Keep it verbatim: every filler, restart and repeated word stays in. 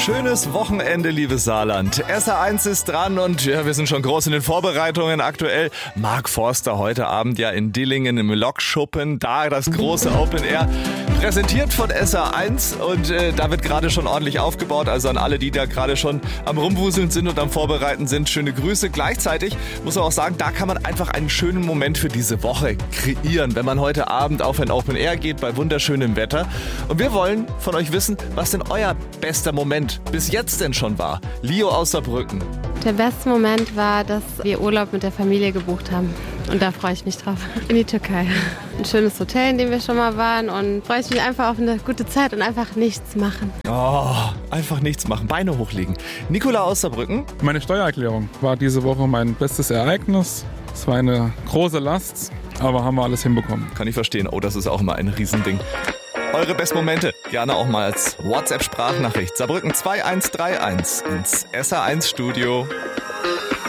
Schönes Wochenende, liebes Saarland. S R eins ist dran und ja, wir sind schon groß in den Vorbereitungen aktuell. Mark Forster heute Abend ja in Dillingen im Lokschuppen, da das große Open Air, präsentiert von S R eins und äh, da wird gerade schon ordentlich aufgebaut. Also an alle, die da gerade schon am Rumwuseln sind und am Vorbereiten sind, schöne Grüße. Gleichzeitig muss man auch sagen, da kann man einfach einen schönen Moment für diese Woche kreieren, wenn man heute Abend auf ein Open Air geht bei wunderschönem Wetter. Und wir wollen von euch wissen, was denn euer bester Moment bis jetzt denn schon war. Leo aus Saarbrücken. Der beste Moment war, dass wir Urlaub mit der Familie gebucht haben. Und da freue ich mich drauf. In die Türkei. Ein schönes Hotel, in dem wir schon mal waren. Und freue ich mich einfach auf eine gute Zeit und einfach nichts machen. Oh, einfach nichts machen. Beine hochlegen. Nicola aus Saarbrücken. Meine Steuererklärung war diese Woche mein bestes Ereignis. Es war eine große Last, aber haben wir alles hinbekommen. Kann ich verstehen. Oh, das ist auch immer ein Riesending. Eure Bestmomente gerne auch mal als WhatsApp-Sprachnachricht. Saarbrücken zwei eins drei eins ins S R eins Studio.